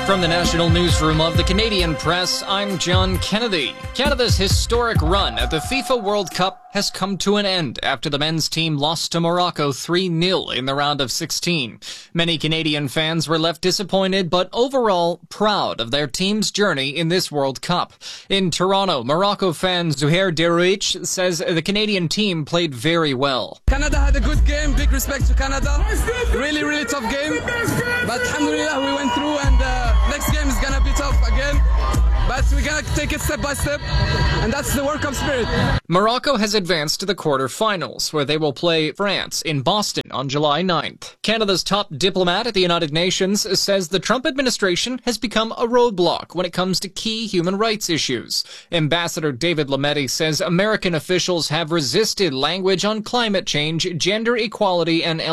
From the National Newsroom of the Canadian Press, I'm John Kennedy. Canada's historic run at the FIFA World Cup has come to an end after the men's team lost to Morocco 3-0 in the round of 16. Many Canadian fans were left disappointed, but overall proud of their team's journey in this World Cup. In Toronto, Morocco fan Zuhair Derouich says the Canadian team played very well. Canada had a good game, big respect to Canada. Really, really tough game. But alhamdulillah, we went through, and next game is going to be tough again. But we're going to take it step by step, and that's the World Cup spirit. Morocco has advanced to the quarterfinals, where they will play France in Boston on July 9th. Canada's top diplomat at the United Nations says the Trump administration has become a roadblock when it comes to key human rights issues. Ambassador David Lametti says American officials have resisted language on climate change, gender equality, and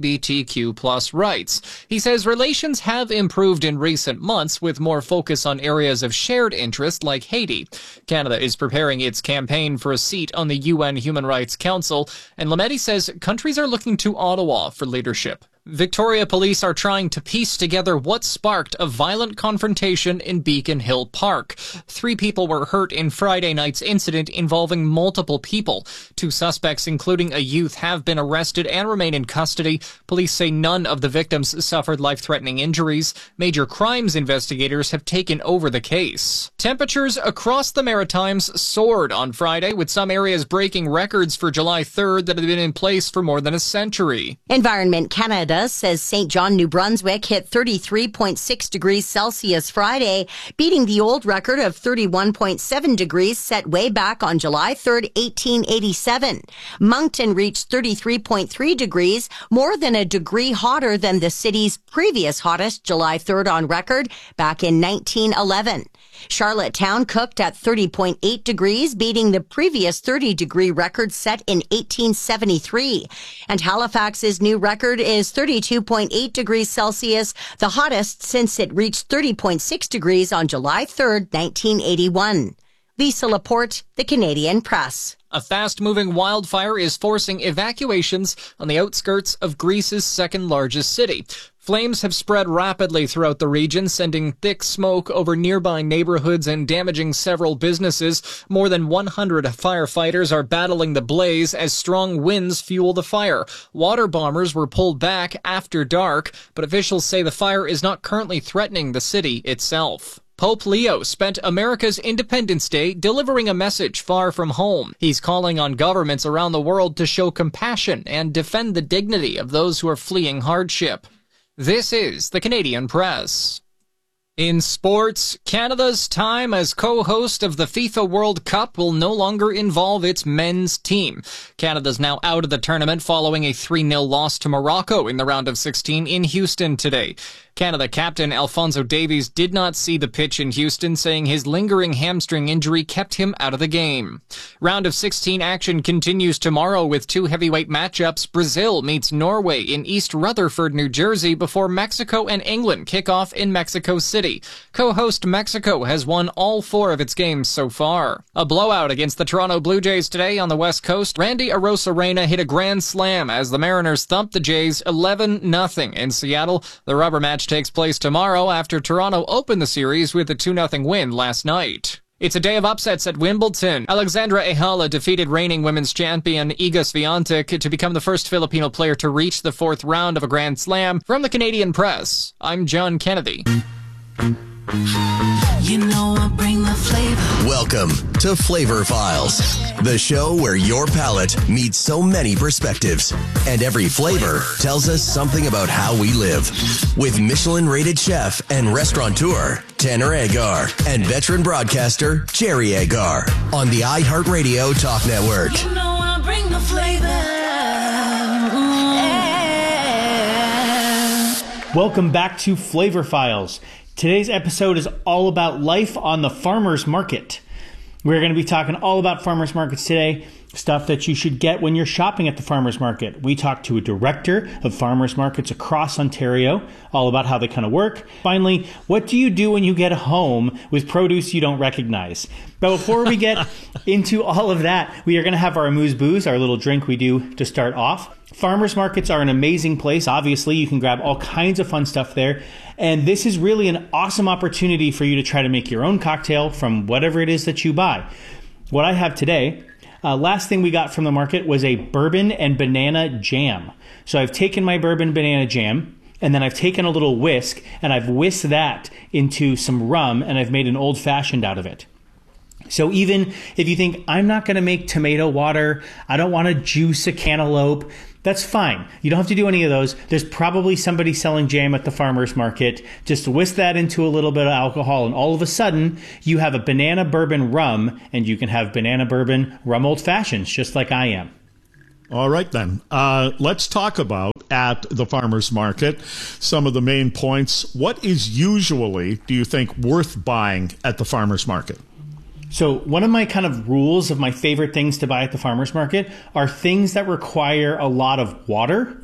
LGBTQ+ rights. He says relations have improved in recent months with more focus on areas of shared interest like Haiti. Canada is preparing its campaign for a seat on the UN Human Rights Council, and Lametti says countries are looking to Ottawa for leadership. Victoria police are trying to piece together what sparked a violent confrontation in Beacon Hill Park. 3 people were hurt in Friday night's incident involving multiple people. 2 suspects, including a youth, have been arrested and remain in custody. Police say none of the victims suffered life-threatening injuries. Major crimes investigators have taken over the case. Temperatures across the Maritimes soared on Friday, with some areas breaking records for July 3rd that have been in place for more than a century. Environment Canada says St. John, New Brunswick hit 33.6 degrees Celsius Friday, beating the old record of 31.7 degrees set way back on July 3rd, 1887. Moncton reached 33.3 degrees, more than a degree hotter than the city's previous hottest July 3rd on record back in 1911. Charlottetown cooked at 30.8 degrees, beating the previous 30-degree record set in 1873. And Halifax's new record is 32.8 degrees Celsius, the hottest since it reached 30.6 degrees on July 3rd, 1981. Lisa Laporte, The Canadian Press. A fast-moving wildfire is forcing evacuations on the outskirts of Greece's second-largest city. Flames have spread rapidly throughout the region, sending thick smoke over nearby neighborhoods and damaging several businesses. More than 100 firefighters are battling the blaze as strong winds fuel the fire. Water bombers were pulled back after dark, but officials say the fire is not currently threatening the city itself. Pope Leo spent America's Independence Day delivering a message far from home. He's calling on governments around the world to show compassion and defend the dignity of those who are fleeing hardship. This is the Canadian Press. In sports, Canada's time as co-host of the FIFA World Cup will no longer involve its men's team. Canada's now out of the tournament following a 3-0 loss to Morocco in the round of 16 in Houston today. Canada captain Alphonso Davies did not see the pitch in Houston, saying his lingering hamstring injury kept him out of the game. Round of 16 action continues tomorrow with 2 heavyweight matchups. Brazil meets Norway in East Rutherford, New Jersey, before Mexico and England kick off in Mexico City. Co-host Mexico has won all 4 of its games so far. A blowout against the Toronto Blue Jays today on the West Coast. Randy Arozarena hit a grand slam as the Mariners thumped the Jays 11-0 in Seattle. The rubber match takes place tomorrow after Toronto opened the series with a 2-0 win last night. It's a day of upsets at Wimbledon. Alexandra Ehala defeated reigning women's champion Iga Swiatek to become the first Filipino player to reach the 4th round of a Grand Slam. From the Canadian Press, I'm John Kennedy. You know I bring the flavor. Welcome to Flavor Files, the show where your palate meets so many perspectives, and every flavor tells us something about how we live. With Michelin-rated chef and restaurateur Tanner Agar and veteran broadcaster Jerry Agar on the iHeartRadio Talk Network. You know I bring the flavor. Yeah. Welcome back to Flavor Files. Today's episode is all about life on the farmer's market. We're going to be talking all about farmers markets today. stuff that you should get when you're shopping at the farmers market. We talked to a director of farmers markets across Ontario, all about how they kind of work. Finally, what do you do when you get home with produce you don't recognize? But before we get into all of that, we are going to have our amuse-bouche, our little drink we do to start off. Farmers markets are an amazing place. Obviously, you can grab all kinds of fun stuff there. And this is really an awesome opportunity for you to try to make your own cocktail from whatever it is that you buy. What I have today, last thing we got from the market was a bourbon and banana jam. So I've taken my bourbon banana jam, and then I've taken a little whisk, and I've whisked that into some rum, and I've made an old-fashioned out of it. So even if you think, I'm not going to make tomato water, I don't want to juice a cantaloupe, that's fine. You don't have to do any of those. There's probably somebody selling jam at the farmer's market. Just whisk that into a little bit of alcohol, and all of a sudden, you have a banana bourbon rum, and you can have banana bourbon rum old fashions, just like I am. All right, then. Let's talk about, at the farmer's market, some of the main points. What is usually, do you think, worth buying at the farmer's market? So one of my kind of rules of my favorite things to buy at the farmer's market are things that require a lot of water,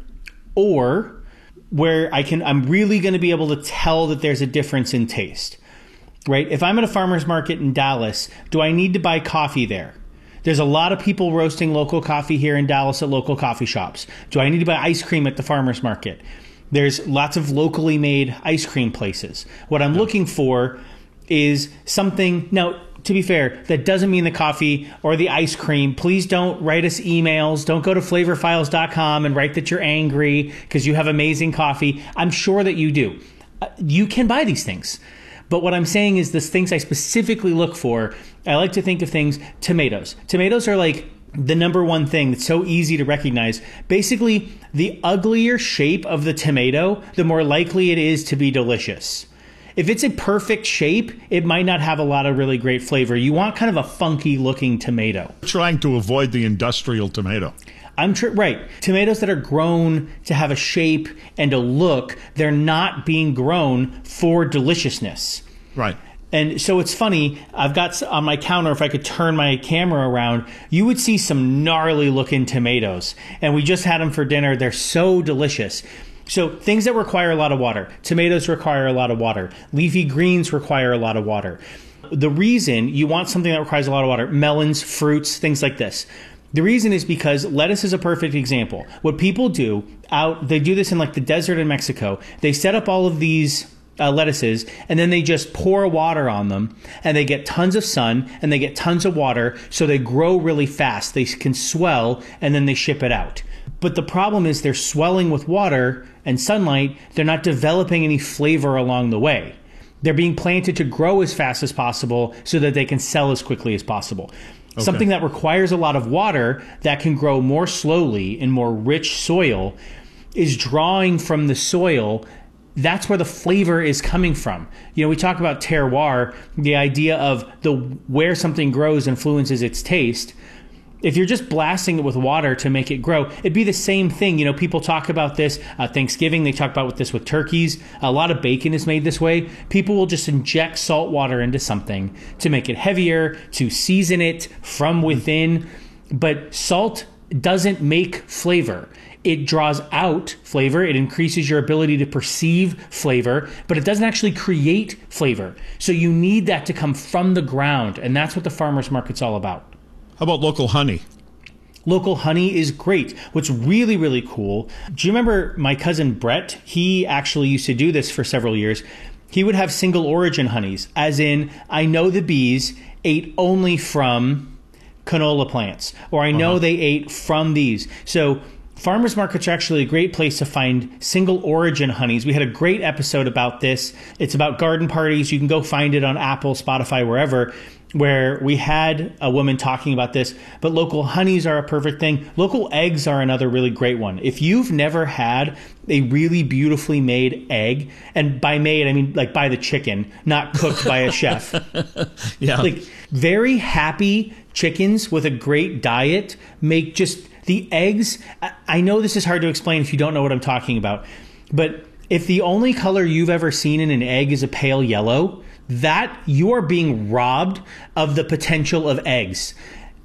or where I'm really going to be able to tell that there's a difference in taste, right? If I'm at a farmer's market in Dallas, do I need to buy coffee there? There's a lot of people roasting local coffee here in Dallas at local coffee shops. Do I need to buy ice cream at the farmer's market? There's lots of locally made ice cream places. What I'm looking for is something, now, to be fair, that doesn't mean the coffee or the ice cream. Please don't write us emails. Don't go to flavorfiles.com and write that you're angry because you have amazing coffee. I'm sure that you do. You can buy these things. But what I'm saying is the things I specifically look for, I like to think of things, tomatoes. Tomatoes are like the number one thing that's so easy to recognize. Basically, the uglier shape of the tomato, the more likely it is to be delicious. If it's a perfect shape, it might not have a lot of really great flavor. You want kind of a funky looking tomato. Trying to avoid the industrial tomato. Right. Tomatoes that are grown to have a shape and a look, they're not being grown for deliciousness. Right. And so it's funny, I've got on my counter, if I could turn my camera around, you would see some gnarly looking tomatoes. And we just had them for dinner. They're so delicious. So things that require a lot of water. Tomatoes require a lot of water. Leafy greens require a lot of water. The reason you want something that requires a lot of water, melons, fruits, things like this. The reason is because lettuce is a perfect example. What people do they do this in like the desert in Mexico. They set up all of these lettuces, and then they just pour water on them, and they get tons of sun, and they get tons of water, so they grow really fast. They can swell, and then they ship it out. But the problem is they're swelling with water and sunlight. They're not developing any flavor along the way. They're being planted to grow as fast as possible so that they can sell as quickly as possible. Okay. Something that requires a lot of water that can grow more slowly in more rich soil is drawing from the soil. That's where the flavor is coming from. You know, we talk about terroir, the idea of where something grows influences its taste. If you're just blasting it with water to make it grow, it'd be the same thing. You know, people talk about this Thanksgiving. They talk about this with turkeys. A lot of bacon is made this way. People will just inject salt water into something to make it heavier, to season it from within. But salt doesn't make flavor. It draws out flavor. It increases your ability to perceive flavor, but it doesn't actually create flavor. So you need that to come from the ground, and that's what the farmer's market's all about. How about local honey? Local honey is great. What's really, really cool, do you remember my cousin Brett? He actually used to do this for several years. He would have single origin honeys, as in, I know the bees ate only from canola plants, or I know they ate from these. So farmers markets are actually a great place to find single origin honeys. We had a great episode about this. It's about garden parties. You can go find it on Apple, Spotify, wherever, where we had a woman talking about this. But local honeys are a perfect thing. Local eggs are another really great one. If you've never had a really beautifully made egg, and by made, I mean like by the chicken, not cooked by a chef. Yeah. Like very happy chickens with a great diet make just the eggs. I know this is hard to explain if you don't know what I'm talking about, but if the only color you've ever seen in an egg is a pale yellow, that you are being robbed of the potential of eggs.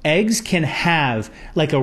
eggs can have like a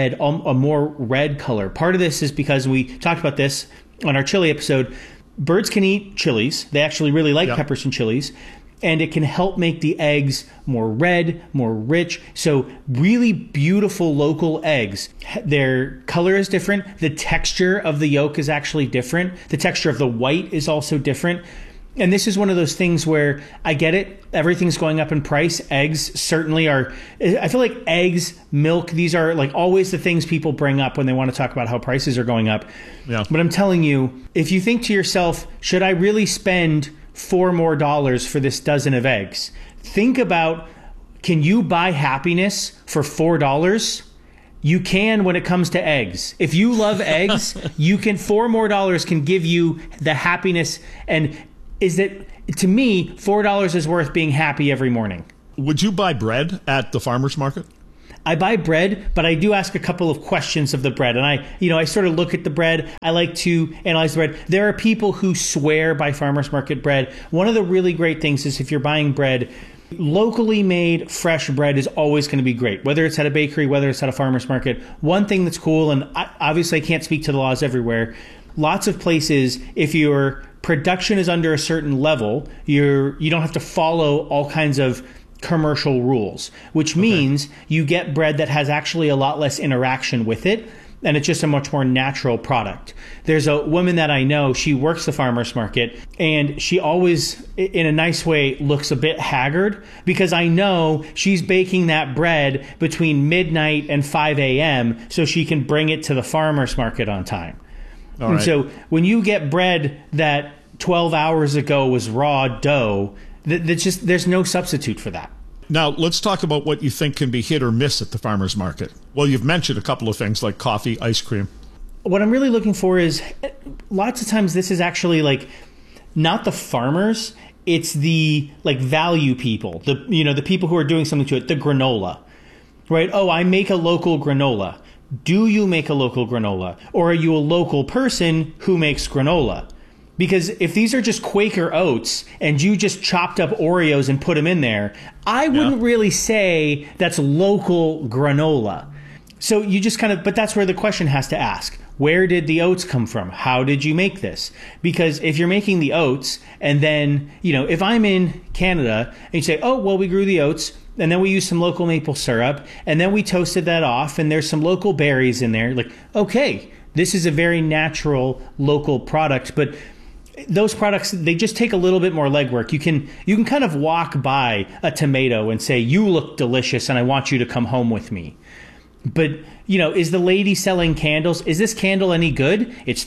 more red color. Part of this is because we talked about this on our chili episode. Birds can eat chilies. They actually really like peppers and chilies. And it can help make the eggs more red, more rich. So really beautiful local eggs. Their color is different. The texture of the yolk is actually different. The texture of the white is also different. And this is one of those things where I get it. Everything's going up in price. Eggs certainly are. I feel like eggs, milk, these are like always the things people bring up when they want to talk about how prices are going up. Yeah. But I'm telling you, if you think to yourself, should I really spend $4 more for this dozen of eggs? Think about, can you buy happiness for $4? You can when it comes to eggs. If you love eggs, you can, $4 more can give you the happiness. And is that, to me, $4 is worth being happy every morning. Would you buy bread at the farmer's market? I buy bread, but I do ask a couple of questions of the bread. And I sort of look at the bread. I like to analyze the bread. There are people who swear by farmer's market bread. One of the really great things is if you're buying bread, locally made fresh bread is always going to be great, whether it's at a bakery, whether it's at a farmer's market. One thing that's cool, and obviously I can't speak to the laws everywhere, lots of places, if your production is under a certain level, you don't have to follow all kinds of commercial rules, which means you get bread that has actually a lot less interaction with it, and it's just a much more natural product. There's a woman that I know, she works the farmer's market, and she always, in a nice way, looks a bit haggard, because I know she's baking that bread between midnight and 5 a.m. so she can bring it to the farmer's market on time. All right. So when you get bread that 12 hours ago was raw dough, there's no substitute for that. Now, let's talk about what you think can be hit or miss at the farmer's market. Well, you've mentioned a couple of things like coffee, ice cream. What I'm really looking for is, lots of times this is actually like not the farmers, it's the like value people, the people who are doing something to it, the granola, right? Oh, I make a local granola. Do you make a local granola? Or are you a local person who makes granola? Because if these are just Quaker oats and you just chopped up Oreos and put them in there, I wouldn't really say that's local granola. So you just but that's where the question has to ask. Where did the oats come from? How did you make this? Because if you're making the oats and then, if I'm in Canada and you say, oh, well, we grew the oats and then we used some local maple syrup and then we toasted that off and there's some local berries in there. Like, okay, this is a very natural local product, but those products, they just take a little bit more legwork. You can kind of walk by a tomato and say, you look delicious and I want you to come home with me. But, is the lady selling candles, is this candle any good? It's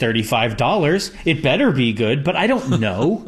$35. It better be good, but I don't know.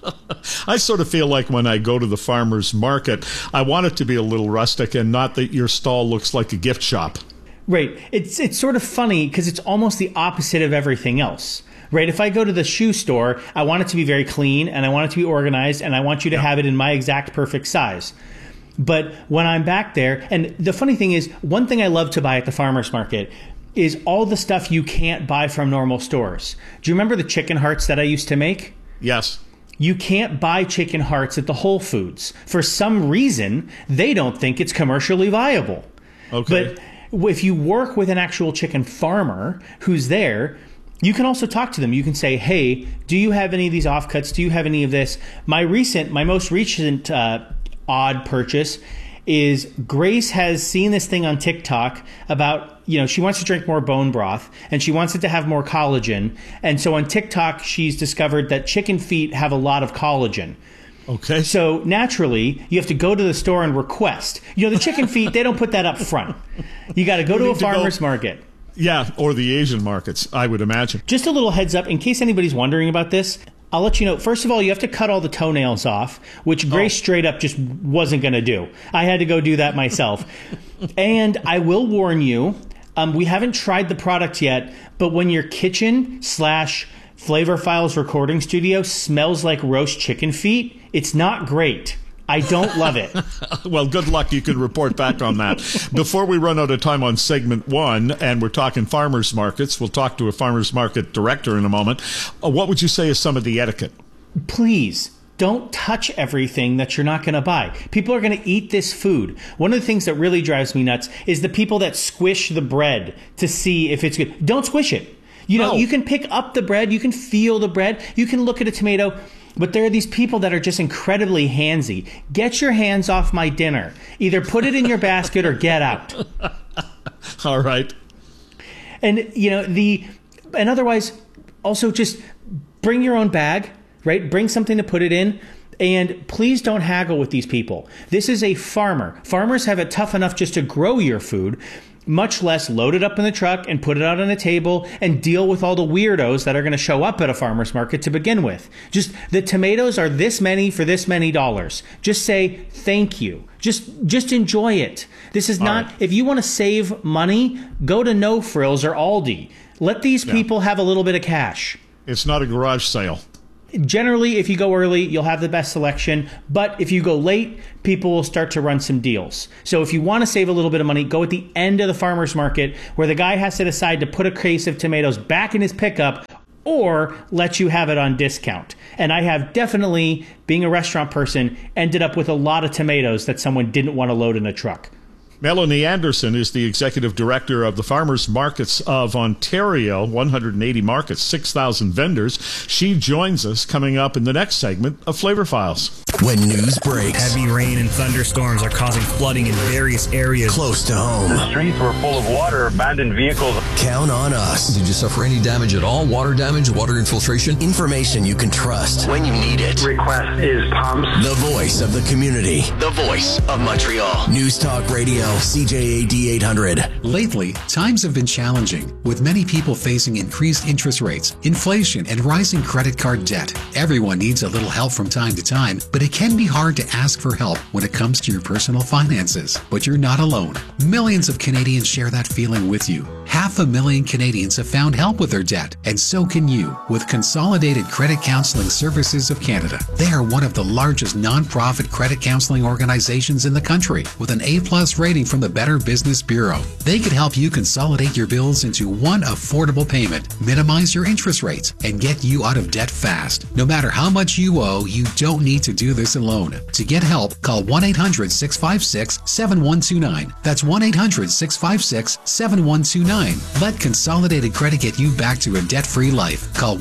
I sort of feel like when I go to the farmer's market, I want it to be a little rustic and not that your stall looks like a gift shop. Right. It's sort of funny because it's almost the opposite of everything else. Right? If I go to the shoe store, I want it to be very clean and I want it to be organized and I want you to have it in my exact perfect size. But when I'm back there, and the funny thing is, one thing I love to buy at the farmer's market is all the stuff you can't buy from normal stores. Do you remember the chicken hearts that I used to make? Yes. You can't buy chicken hearts at the Whole Foods. For some reason, they don't think it's commercially viable. Okay. But if you work with an actual chicken farmer who's there, you can also talk to them. You can say, hey, do you have any of these offcuts? Do you have any of this? My most recent odd purchase is Grace has seen this thing on TikTok about, she wants to drink more bone broth and she wants it to have more collagen. And so on TikTok, she's discovered that chicken feet have a lot of collagen. Okay. So naturally, you have to go to the store and request. The chicken feet, they don't put that up front. You got to go to a farmer's market. Yeah, or the Asian markets, I would imagine. Just a little heads up, in case anybody's wondering about this, I'll let you know. First of all, you have to cut all the toenails off, which Grace straight up just wasn't going to do. I had to go do that myself. And I will warn you, we haven't tried the product yet, but when your kitchen / Flavor Files recording studio smells like roast chicken feet, it's not great. I don't love it. Well, good luck. You can report back on that. Before we run out of time on segment 1, and we're talking farmers markets, we'll talk to a farmers market director in a moment. What would you say is some of the etiquette? Please don't touch everything that you're not going to buy. People are going to eat this food. One of the things that really drives me nuts is the people that squish the bread to see if it's good. Don't squish it. You can pick up the bread. You can feel the bread. You can look at a tomato. But there are these people that are just incredibly handsy. Get your hands off my dinner. Either put it in your basket or get out. All right. And, and otherwise, also just bring your own bag. Right? Bring something to put it in, and please don't haggle with these people. This is a farmer. Farmers have it tough enough just to grow your food, much less load it up in the truck and put it out on a table and deal with all the weirdos that are going to show up at a farmer's market to begin with. Just the tomatoes are this many for this many dollars. Just say thank you. Just enjoy it. This is not, if you want to save money, go to No Frills or Aldi. Let these people have a little bit of cash. It's not a garage sale. Generally, if you go early, you'll have the best selection. But if you go late, people will start to run some deals. So if you want to save a little bit of money, go at the end of the farmer's market where the guy has to decide to put a case of tomatoes back in his pickup or let you have it on discount. And I have definitely, being a restaurant person, ended up with a lot of tomatoes that someone didn't want to load in a truck. Melanie Anderson is the executive director of the Farmers Markets of Ontario, 180 markets, 6,000 vendors. She joins us coming up in the next segment of Flavor Files. When news breaks, heavy rain and thunderstorms are causing flooding in various areas close to home. The streets were full of water, abandoned vehicles. Count on us. Did you suffer any damage at all? Water damage, water infiltration? Information you can trust when you need it. Request is pumps. The voice of the community. The voice of Montreal. News Talk Radio, CJAD 800. Lately, times have been challenging, with many people facing increased interest rates, inflation, and rising credit card debt. Everyone needs a little help from time to time, but it can be hard to ask for help when it comes to your personal finances. But you're not alone. Millions of Canadians share that feeling with you. 500,000 Canadians have found help with their debt, and so can you with Consolidated Credit Counseling Services of Canada. They are one of the largest non-profit credit counseling organizations in the country, with an A+ rating from the Better Business Bureau. They could help you consolidate your bills into one affordable payment, minimize your interest rates, and get you out of debt fast. No matter how much you owe, you don't need to do this alone. To get help, call 1-800-656-7129. That's 1-800-656-7129. Let Consolidated Credit get you back to a debt-free life. Call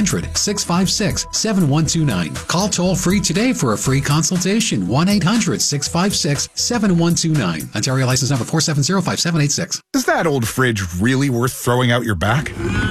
1-800-656-7129. Call toll-free today for a free consultation. 1-800-656-7129. Ontario license number 4705786. Is that old fridge really worth throwing out your back?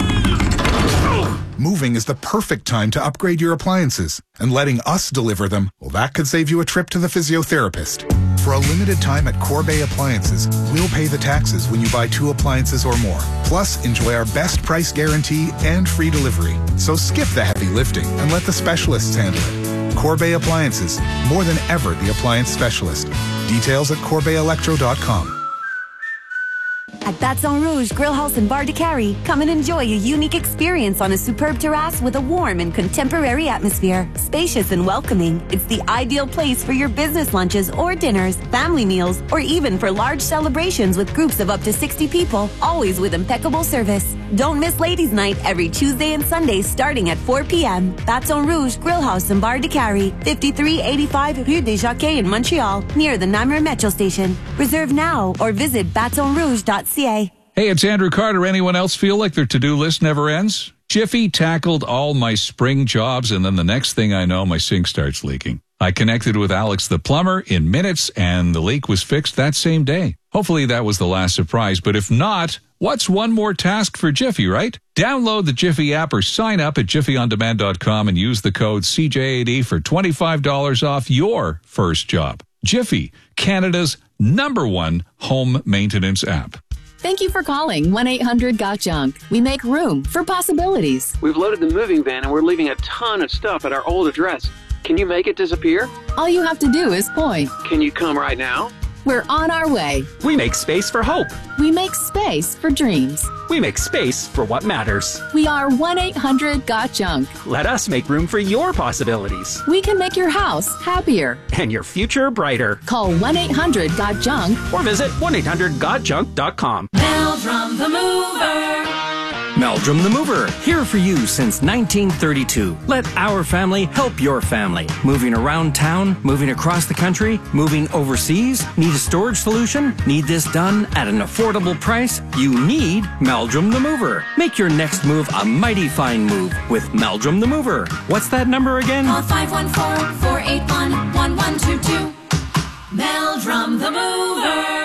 Moving is the perfect time to upgrade your appliances, and letting us deliver them, well, that could save you a trip to the physiotherapist. For a limited time at Corbet Appliances, we'll pay the taxes when you buy 2 appliances or more. Plus, enjoy our best price guarantee and free delivery. So skip the heavy lifting and let the specialists handle it. Corbet Appliances, more than ever the appliance specialist. Details at CorbetElectro.com. At Baton Rouge Grill House and Bar de Carry, come and enjoy a unique experience on a superb terrace with a warm and contemporary atmosphere. Spacious and welcoming, it's the ideal place for your business lunches or dinners, family meals, or even for large celebrations with groups of up to 60 people, always with impeccable service. Don't miss Ladies' Night every Tuesday and Sunday starting at 4 p.m. Baton Rouge Grill House and Bar de Carry, 5385 Rue des Jacquets in Montreal, near the Namur Metro Station. Reserve now or visit batonrouge.ca. Hey, it's Andrew Carter. Anyone else feel like their to-do list never ends? Jiffy tackled all my spring jobs, and then the next thing I know, my sink starts leaking. I connected with Alex the plumber in minutes, and the leak was fixed that same day. Hopefully that was the last surprise, but if not, what's one more task for Jiffy, right? Download the Jiffy app or sign up at jiffyondemand.com and use the code CJAD for $25 off your first job. Jiffy, Canada's #1 home maintenance app. Thank you for calling 1-800-GOT-JUNK. We make room for possibilities. We've loaded the moving van and we're leaving a ton of stuff at our old address. Can you make it disappear? All you have to do is point. Can you come right now? We're on our way. We make space for hope. We make space for dreams. We make space for what matters. We are 1-800-GOT-JUNK. Let us make room for your possibilities. We can make your house happier. And your future brighter. Call 1-800-GOT-JUNK. Or visit 1-800-GOTJUNK.com. Mail from the mover. Meldrum the Mover, here for you since 1932. Let our family help your family. Moving around town, moving across the country, moving overseas? Need a storage solution? Need this done at an affordable price? You need Meldrum the Mover. Make your next move a mighty fine move with Meldrum the Mover. What's that number again? Call 514-481-1122. Meldrum the Mover.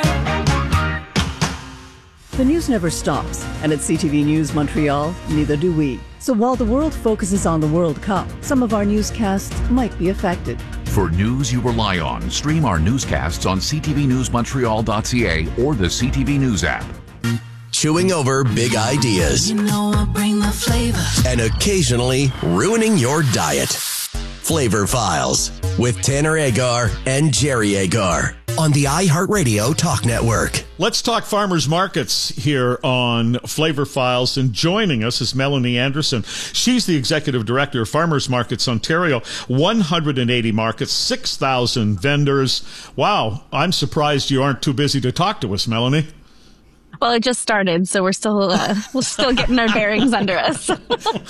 The news never stops, and at CTV News Montreal, neither do we. So while the world focuses on the World Cup, some of our newscasts might be affected. For news you rely on, stream our newscasts on ctvnewsmontreal.ca or the CTV News app. Chewing over big ideas. You know I bring the flavor. And occasionally ruining your diet. Flavor Files with Tanner Agar and Jerry Agar on the iHeartRadio Talk Network. Let's talk farmers markets here on Flavor Files, and joining us is Melanie Anderson. She's the executive director of Farmers Markets Ontario. 180 markets, 6,000 vendors. Wow, I'm surprised you aren't too busy to talk to us, Melanie. Well, it just started, so we're still getting our bearings under us.